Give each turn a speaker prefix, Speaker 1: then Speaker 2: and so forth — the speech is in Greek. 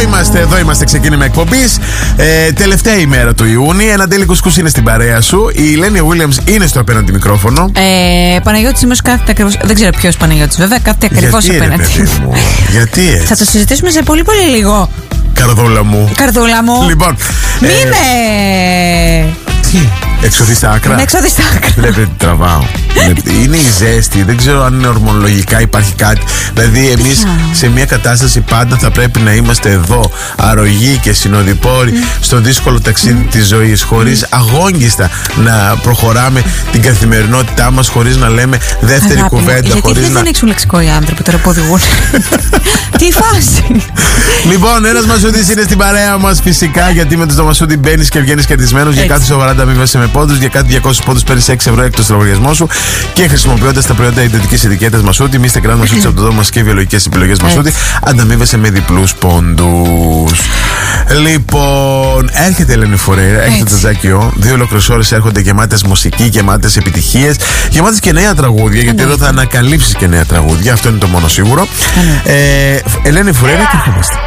Speaker 1: Εδώ είμαστε, ξεκίνημα εκπομπής. Τελευταία ημέρα του Ιούνιου. Ένα τέλει κουσκούς είναι στην παρέα σου. Η Λένια Williams είναι στο απέναντι μικρόφωνο.
Speaker 2: Παναγιώτης Ημός κάθεται ακριβώς. Δεν ξέρω ποιος Παναγιώτης, βέβαια, κάθεται ακριβώς απέναντι.
Speaker 1: Γιατί έτσι?
Speaker 2: Θα το συζητήσουμε σε πολύ λίγο.
Speaker 1: Καρδούλα μου. Λοιπόν.
Speaker 2: Μη με.
Speaker 1: Τι? Εξωθεί στα άκρα.
Speaker 2: Είναι εξωθεί στα άκρα.
Speaker 1: Βλέπετε τι τραβάω. Είναι η ζέστη. Δεν ξέρω αν είναι ορμονολογικά υπάρχει κάτι. Δηλαδή, εμείς σε μια κατάσταση πάντα θα πρέπει να είμαστε εδώ, αρρωγοί και συνοδοιπόροι στο δύσκολο ταξίδι της ζωής. Χωρίς αγόγγιστα να προχωράμε την καθημερινότητά μας, χωρίς να λέμε δεύτερη κουβέντα.
Speaker 2: Γιατί δεν έχεις λεξικό οι άνθρωποι τώρα που οδηγούν. Τι φάση.
Speaker 1: Λοιπόν, ένας Μασούτης είναι στην παρέα μας φυσικά, γιατί με τον Μασούτη μπαίνεις και βγαίνεις κερδισμένος. Για κάθε σοβαρά ανταμείβεσαι με πόντους, για κάθε 200 πόντους παίρνεις 6 ευρώ εκτός του λογαριασμού σου. Και χρησιμοποιώντας τα προϊόντα ιδιωτικής ετικέτας Μασούτη, μη στεκράν Μασούτης από το δώμα και βιολογικές επιλογές Μασούτη, ανταμείβεσαι με διπλούς πόντους. Λοιπόν, έρχεται η Ελένη Φουρέιρα, έρχεται το Τζάκιο. 2 ολόκληρες ώρες έρχονται γεμάτες μουσική, γεμάτες επιτυχίες, γεμάτες και νέα τραγούδια. Γιατί εδώ θα ανακαλύψεις και νέα τραγούδια, αυτό είναι το μόνο σίγουρο. Ελένη Φουρέιρα και ερχόμαστε.